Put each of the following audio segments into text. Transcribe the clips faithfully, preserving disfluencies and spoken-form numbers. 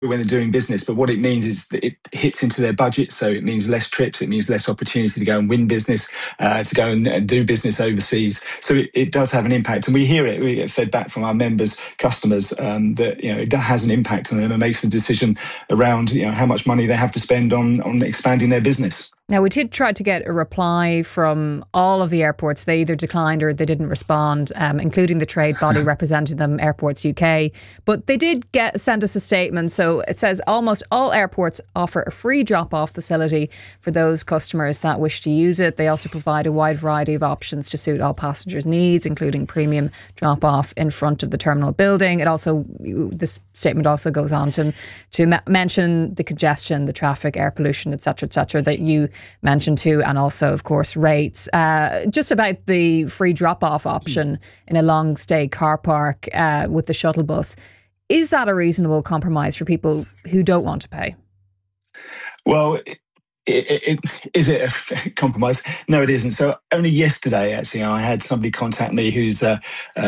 when they're doing business, but what it means is that it hits into their budget. So it means less trips, it means less opportunity to go and win business, uh, to go and, and do business overseas. So it, it does have an impact, and we hear it. We get fed back from our members, customers, um, that you know it has an impact on them and makes a decision around you know how much money they have to spend on on expanding their business. Now, we did try to get a reply from all of the airports. They either declined or they didn't respond, um, including the trade body representing them, Airports U K. But they did get send us a statement. So it says almost all airports offer a free drop-off facility for those customers that wish to use it. They also provide a wide variety of options to suit all passengers' needs, including premium drop-off in front of the terminal building. It also, this statement also goes on to, to m- mention the congestion, the traffic, air pollution, et cetera, et cetera, that you mentioned too, and also, of course, rates. Uh, just about the free drop-off option in a long stay car park uh, with the shuttle bus. Is that a reasonable compromise for people who don't want to pay? Well, it, it, it, is it a compromise? No, it isn't. So only yesterday, actually, I had somebody contact me who's a,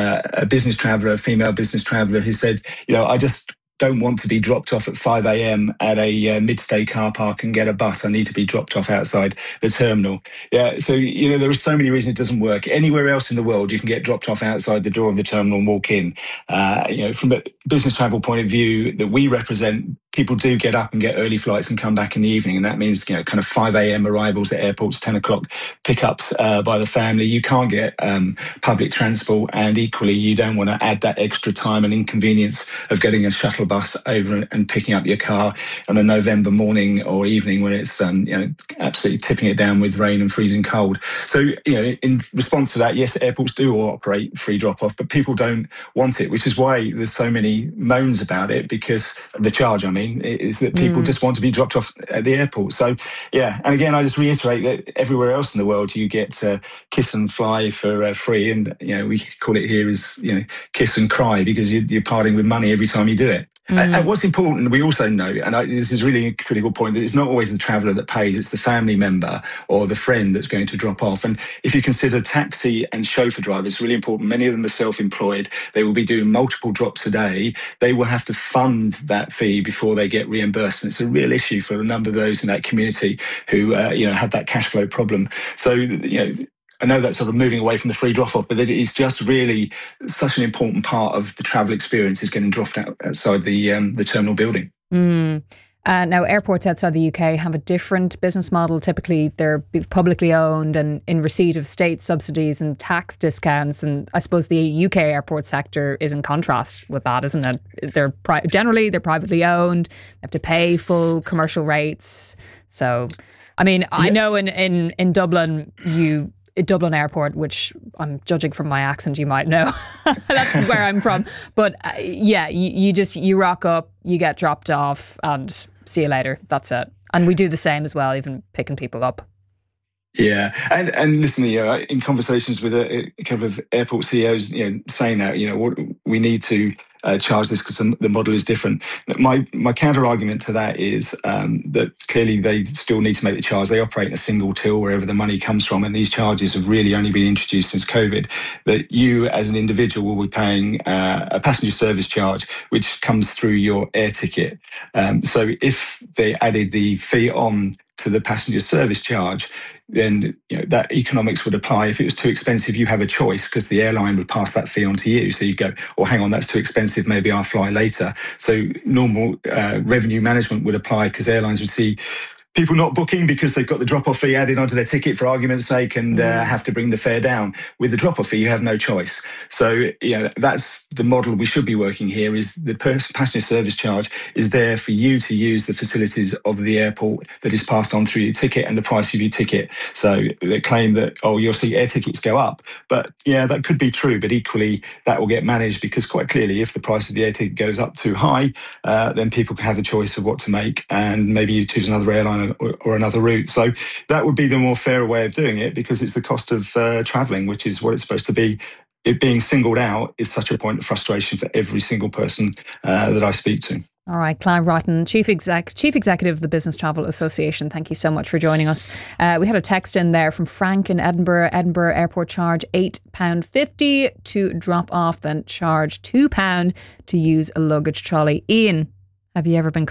a business traveller, a female business traveller, who said, you know, I just don't want to be dropped off at five a.m. at a uh, mid-stay car park and get a bus. I need to be dropped off outside the terminal. Yeah, so, you know, there are so many reasons it doesn't work. Anywhere else in the world, you can get dropped off outside the door of the terminal and walk in. Uh, you know, from a business travel point of view that we represent, people do get up and get early flights and come back in the evening. And that means, you know, kind of five a.m. arrivals at airports, ten o'clock pickups uh, by the family. You can't get um, public transport. And equally, you don't want to add that extra time and inconvenience of getting a shuttle bus over and picking up your car on a November morning or evening when it's um, you know absolutely tipping it down with rain and freezing cold. So, you know, in response to that, yes, airports do operate free drop-off, but people don't want it, which is why there's so many moans about it, because the charge, I mean, is that people mm. just want to be dropped off at the airport. So, yeah, and again, I just reiterate that everywhere else in the world you get uh, kiss and fly for uh, free, and, you know, we call it here is, you know, kiss and cry, because you, you're parting with money every time you do it. Mm. And, and what's important, we also know, and I, this is really a critical point, that it's not always the traveller that pays, it's the family member or the friend that's going to drop off. And if you consider taxi and chauffeur drivers, really important, many of them are self-employed, they will be doing multiple drops a day, they will have to fund that fee before they get reimbursed. And it's a real issue for a number of those in that community who, uh, you know, have that cash flow problem. So, you know, I know that's sort of moving away from the free drop-off, but it is just really such an important part of the travel experience is getting dropped out outside the um, the terminal building. Mm. Uh, now, airports outside the U K have a different business model. Typically, they're publicly owned and in receipt of state subsidies and tax discounts. And I suppose the U K airport sector is in contrast with that, isn't it? They're pri- generally they're privately owned. They have to pay full commercial rates. So, I mean, yeah. I know in in in Dublin you. Dublin Airport, which I'm judging from my accent, you might know. That's where I'm from. But uh, yeah, you, you just, you rock up, you get dropped off and see you later. That's it. And we do the same as well, even picking people up. Yeah, and and listen, you know, in conversations with a, a couple of airport C E Os, you know, saying that, you know, what we need to uh, charge this because the model is different. My my counter argument to that is um, that clearly they still need to make the charge. They operate in a single till wherever the money comes from, and these charges have really only been introduced since COVID. That you, as an individual, will be paying uh, a passenger service charge, which comes through your air ticket. Um, so if they added the fee on to the passenger service charge, then you know that economics would apply. If it was too expensive, you have a choice because the airline would pass that fee on to you. So you go, oh, hang on, that's too expensive, maybe I'll fly later. So normal uh, revenue management would apply because airlines would see people not booking because they've got the drop-off fee added onto their ticket for argument's sake and uh, have to bring the fare down. With the drop-off fee, you have no choice. So, you know, that's the model we should be working here is the passenger service charge is there for you to use the facilities of the airport that is passed on through your ticket and the price of your ticket. So they claim that, oh, you'll see air tickets go up. But yeah, that could be true, but equally that will get managed because quite clearly if the price of the air ticket goes up too high, uh, then people can have a choice of what to make and maybe you choose another airline Or, or another route. So that would be the more fair way of doing it because it's the cost of uh, travelling, which is what it's supposed to be. It being singled out is such a point of frustration for every single person uh, that I speak to. All right, Clive Wrighton, Chief Exec, Chief Executive of the Business Travel Association. Thank you so much for joining us. Uh, we had a text in there from Frank in Edinburgh. Edinburgh Airport charge eight pounds fifty to drop off, then charge two pounds to use a luggage trolley. Ian, have you ever been